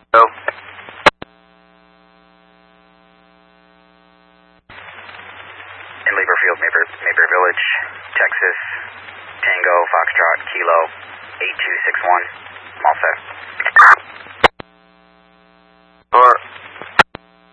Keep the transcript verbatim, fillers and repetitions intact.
Go. In Lieberfield, Mayberry, Mayberry Village, Texas, Tango, Foxtrot, Kilo, eight two six one, I'm all set.